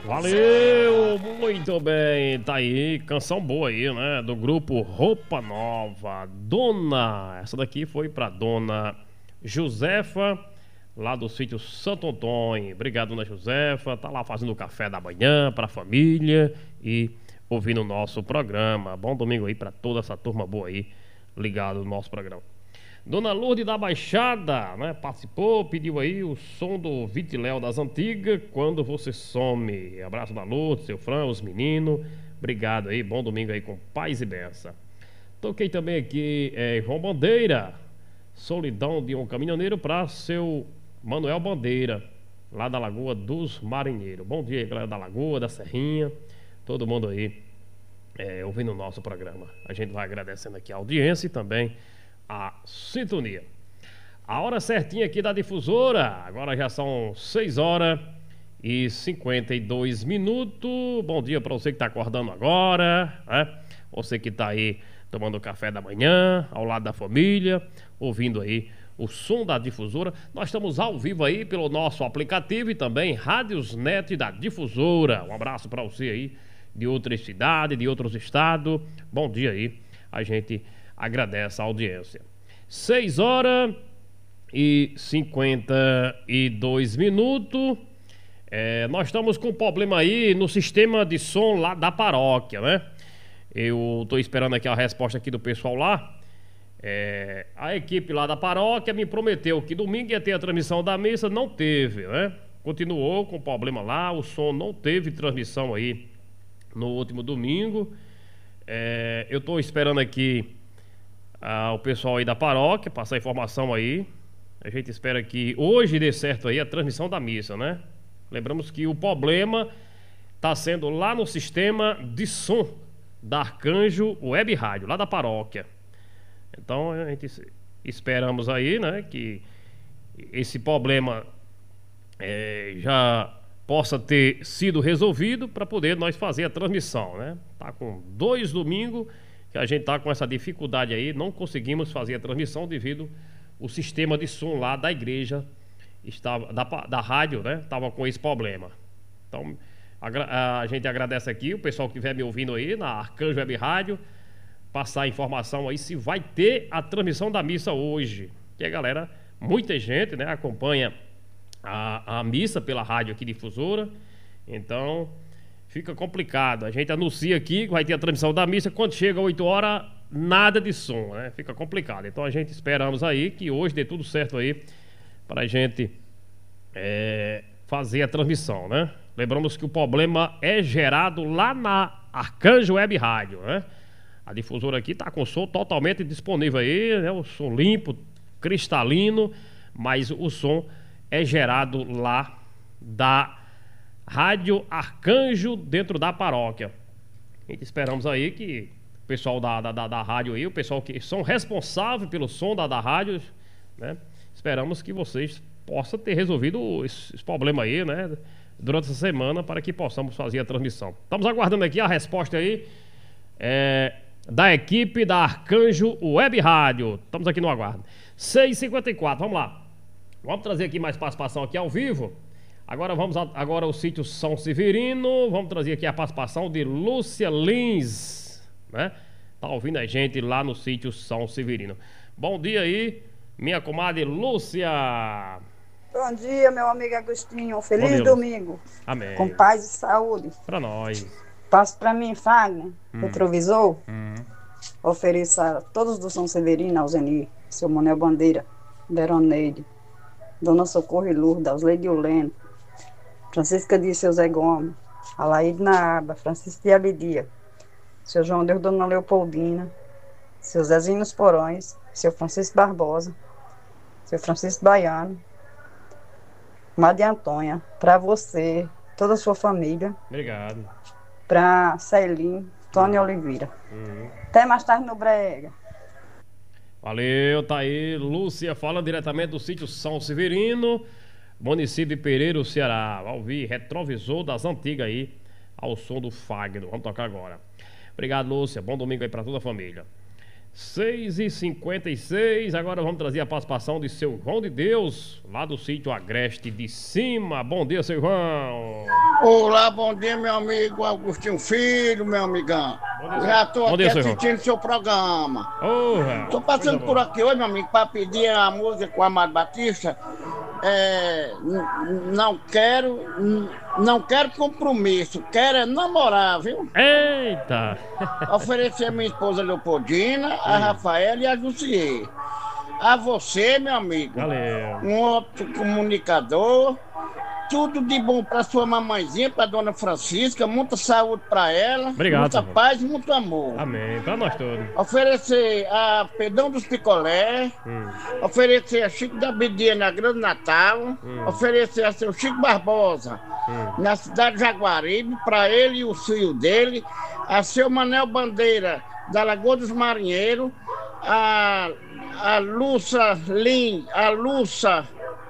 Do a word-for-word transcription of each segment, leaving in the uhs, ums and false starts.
Valeu, muito bem, tá aí, canção boa aí, né, do grupo Roupa Nova, Dona, essa daqui foi pra Dona Josefa, lá do sítio Santo Antônio. Obrigado, Dona Josefa, tá lá fazendo o café da manhã pra família e ouvindo o nosso programa. Bom domingo aí pra toda essa turma boa aí, ligado no nosso programa. Dona Lourdes da Baixada, né, participou, pediu aí o som do Vitiléu das Antigas, Quando Você Some. Abraço da Lourdes, seu Fran, os meninos. Obrigado aí, bom domingo aí com paz e benção. Toquei também aqui é, João Bandeira, Solidão de um Caminhoneiro, para seu Manuel Bandeira, lá da Lagoa dos Marinheiros. Bom dia, galera da Lagoa, da Serrinha, todo mundo aí é, ouvindo o nosso programa. A gente vai agradecendo aqui a audiência e também a sintonia. A hora certinha aqui da difusora, agora já são seis horas e cinquenta e dois minutos. Bom dia para você que está acordando agora, né? Você que está aí tomando café da manhã, ao lado da família, ouvindo aí o som da difusora. Nós estamos ao vivo aí pelo nosso aplicativo e também Rádios Net da Difusora. Um abraço para você aí de outras cidades, de outros estados. Bom dia aí, a gente agradece a audiência. seis horas e cinquenta e dois minutos. É, nós estamos com um problema aí no sistema de som lá da paróquia, né? Eu estou esperando aqui a resposta aqui do pessoal lá. É, a equipe lá da paróquia me prometeu que domingo ia ter a transmissão da missa, não teve, né? Continuou com problema lá, o som não teve transmissão aí no último domingo. É, eu estou esperando aqui Ah, o pessoal aí da paróquia, passar a informação aí. A gente espera que hoje dê certo aí a transmissão da missa, né? Lembramos que o problema está sendo lá no sistema de som da Arcanjo Web Rádio, lá da paróquia. Então a gente esperamos aí, né, que esse problema é, já possa ter sido resolvido para poder nós fazer a transmissão, né? Tá com dois domingos que a gente está com essa dificuldade aí, não conseguimos fazer a transmissão devido ao sistema de som lá da igreja, estava, da, da rádio, né? Estava com esse problema. Então, a, a gente agradece aqui, o pessoal que estiver me ouvindo aí, na Arcanjo Web Rádio, passar a informação aí se vai ter a transmissão da missa hoje. Que a galera, muita gente, né, acompanha a, a missa pela rádio aqui difusora, então fica complicado. A gente anuncia aqui que vai ter a transmissão da missa. Quando chega às oito horas, nada de som, né? Fica complicado. Então a gente esperamos aí que hoje dê tudo certo aí para a gente é, fazer a transmissão, né? Lembramos que o problema é gerado lá na Arcanjo Web Rádio, né? A difusora aqui está com o som totalmente disponível aí, né? O som limpo, cristalino, mas o som é gerado lá da Rádio Arcanjo, dentro da paróquia. A gente esperamos aí que o pessoal da, da, da, da rádio aí, o pessoal que são responsáveis pelo som da, da rádio, né? Esperamos que vocês possam ter resolvido esse, esse problema aí, né? Durante essa semana, para que possamos fazer a transmissão. Estamos aguardando aqui a resposta aí é, da equipe da Arcanjo Web Rádio. Estamos aqui no aguardo. seis e cinquenta e quatro, vamos lá. Vamos trazer aqui mais participação aqui ao vivo. Agora vamos a, agora ao sítio São Severino. Vamos trazer aqui a participação de Lúcia Lins, né? Tá ouvindo a gente lá no sítio São Severino. Bom dia aí, minha comadre Lúcia. Bom dia, meu amigo Agostinho. Feliz dia, domingo. Amém. Com paz e saúde. Para nós. Passo para mim, Fagner, hum. retrovisor. Hum. Ofereço a todos do São Severino, Alzeni, seu Manuel Bandeira, Veroneide, Dona Socorro e Lourdes, Ausleide Uleno, Francisca de seu Zé Gomes, Alaíde Naaba, Francisco de Abidia, seu João Deus, Dona Leopoldina, seu Zezinho nos Porões, seu Francisco Barbosa, seu Francisco Baiano, Maria Antônia, para você, toda a sua família. Obrigado. Para Celim, Tony uhum. Oliveira. Uhum. Até mais tarde no Brega. Valeu, tá aí. Lúcia fala diretamente do sítio São Severino, município de Pereira, Ceará. Vai ouvir retrovisor das antigas aí, ao som do Fagner. Vamos tocar agora. Obrigado, Lúcia. Bom domingo aí para toda a família. seis e cinquenta e seis, agora vamos trazer a participação de seu João de Deus, lá do sítio Agreste de Cima. Bom dia, seu João. Olá, bom dia, meu amigo Agostinho Filho, meu amigão. Dia, já tô aqui dia, assistindo seu programa. Oh, tô passando por aqui hoje, meu amigo, para pedir a música com o Amado Batista. É, não quero, não quero compromisso, quero é namorar, viu? Eita! Oferecer a minha esposa Leopoldina, a Rafaela e a Jussier. A você, meu amigo. Valeu. Um outro comunicador. Tudo de bom para sua mamãezinha, para dona Francisca, muita saúde para ela, obrigado, muita senhor. Paz e muito amor. Amém, para nós todos. Oferecer a Pedão dos Picolé, hum. oferecer a Chico da Bidia na Grande Natal, hum. oferecer a seu Chico Barbosa hum. na cidade de Jaguaribe, para ele e o filho dele, a seu Manel Bandeira da Lagoa dos Marinheiros, a, a Lúcia Lin, a Lúcia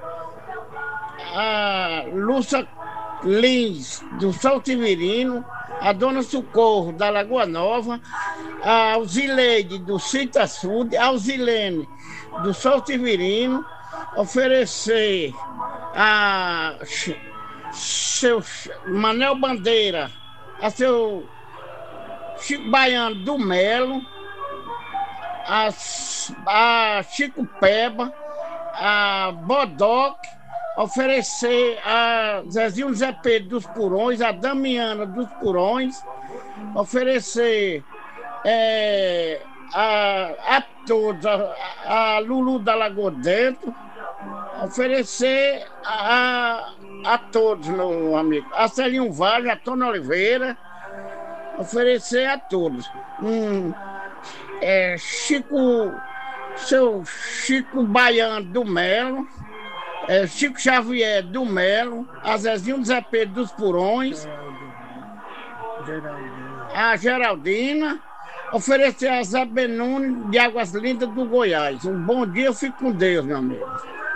a Lúcia Lins, do Saltivirino, a Dona Socorro, da Lagoa Nova, a Alzileide, do Cita Sul, a Alzilene, do Saltivirino, oferecer a seu Manel Bandeira, a seu Chico Baiano do Melo, a, a Chico Peba, a Bodoque, oferecer a Zezinho Zé Pedro dos Purões, a Damiana dos Purões, oferecer é, a, a todos, a, a Lulu da Lagoa Dentro, oferecer a, a todos, meu amigo, a Celinho Vale, a Tona Oliveira, oferecer a todos. Um, é, Chico, seu Chico Baiano do Melo, É, Chico Xavier do Melo, a Zezinho Zé Pedro dos Purões, a Geraldina, oferecer a Zé Benune de Águas Lindas do Goiás. Um bom dia, fique com Deus, meu amigo.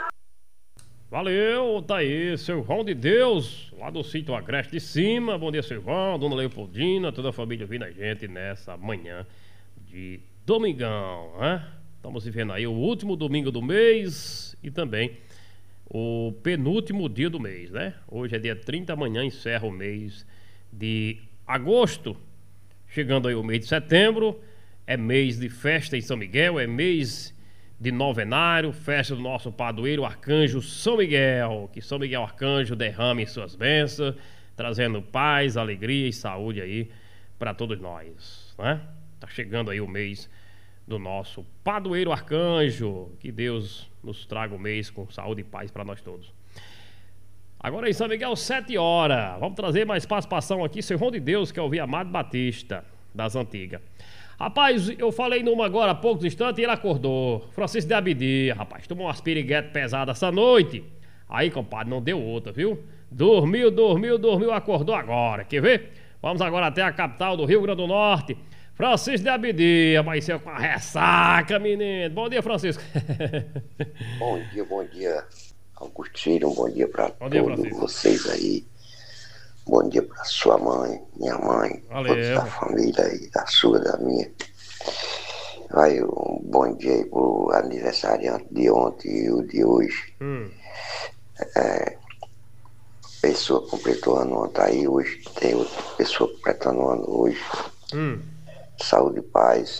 Valeu, tá aí, seu João de Deus, lá do sítio Agreste de Cima. Bom dia, seu João, dona Leopoldina, toda a família vindo a gente nessa manhã de domingão, né? Estamos vivendo aí o último domingo do mês e também o penúltimo dia do mês, né? Hoje é dia trinta, amanhã encerra o mês de agosto. Chegando aí o mês de setembro, é mês de festa em São Miguel, é mês de novenário, festa do nosso padroeiro Arcanjo São Miguel. Que São Miguel Arcanjo derrame suas bênçãos, trazendo paz, alegria e saúde aí para todos nós, né? Tá chegando aí o mês do nosso padroeiro Arcanjo. Que Deus nos traga o mês com saúde e paz para nós todos. Agora em São Miguel, sete horas. Vamos trazer mais participação aqui. Seu João de Deus, que é o Amado Batista, das antigas. Rapaz, eu falei numa agora há poucos instantes e ele acordou. Francisco de Abidia, rapaz, tomou umas piriguetas pesadas essa noite. Aí, compadre, não deu outra, viu? Dormiu, dormiu, dormiu, acordou agora. Quer ver? Vamos agora até a capital do Rio Grande do Norte. Francisco de Abidia, mas seu com a ressaca, menino. Bom dia, Francisco. Bom dia, bom dia, Augustinho. Bom dia para todos Francisco. Vocês aí. Bom dia para sua mãe, minha mãe, Valeu. todos da família aí, da sua, da minha. Vai um bom dia aí pro aniversariante de ontem e o de hoje. Hum. É, pessoa completou ano ontem aí, hoje tem outra pessoa completando ano hoje. Hum. Saúde e paz.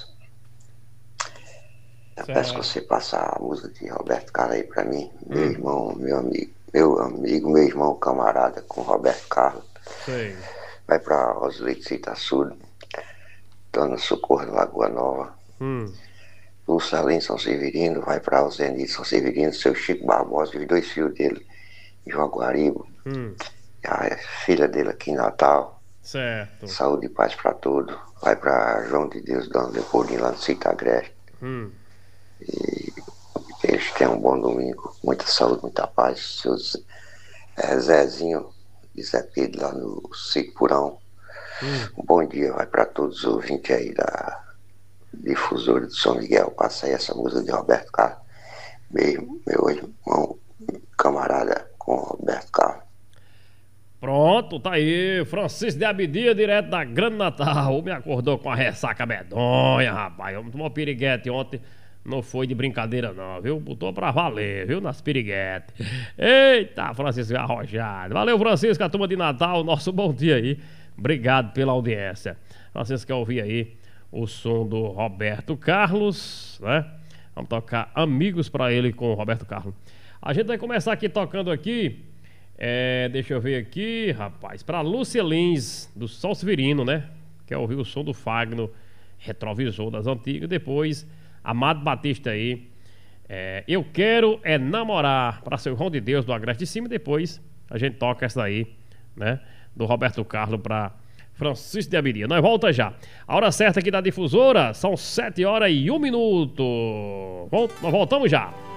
Eu Certo. peço que você passe a música de Roberto Carlos aí pra mim, meu Hum. irmão, meu amigo, meu amigo, meu irmão, camarada com Roberto Carlos. Sei. Vai pra Rosilete Citaçudo, Dona Socorro Lagoa Nova, Hum. Lúcia Lins São Severino, vai pra Alzenir São Severino, seu Chico Barbosa e os dois filhos dele, João Guaribo, Hum. e a filha dele aqui em Natal. Certo. Saúde e paz pra todos. Vai pra João de Deus, Dona Leopoldina lá no Sítio Agreste. Hum. E que eles tenham um bom domingo, muita saúde, muita paz. Seus é, Zezinho e Zé Pedro lá no Sítio Purão. Hum. Um bom dia, vai para todos os ouvintes aí da difusora de São Miguel. Passa aí essa música de Roberto Carlos. Meu, meu irmão, camarada com Roberto Carlos. Pronto, tá aí. Francisco de Abidia, direto da Grande Natal. Me acordou com a ressaca medonha, rapaz. Vamos tomar piriguete ontem. Não foi de brincadeira não, viu? Botou pra valer, viu? Nas piriguetes. Eita, Francisco arrojado. Valeu, Francisco, a turma de Natal. Nosso bom dia aí. Obrigado pela audiência. Francisco quer ouvir aí o som do Roberto Carlos, né? Vamos tocar Amigos pra ele com o Roberto Carlos. A gente vai começar aqui tocando aqui. É, deixa eu ver aqui, rapaz. Pra Lúcia Lins, do Sol Severino, né? Quer ouvir o som do Fagno, retrovisor das antigas. Depois... Amado Batista aí, é, Eu Quero É Namorar, para Seu João de Deus, do Agreste de Cima. E depois a gente toca essa daí, né, do Roberto Carlos para Francisco de Abidia. Nós volta já. A hora certa aqui da difusora são sete horas e um minuto. Nós voltamos já.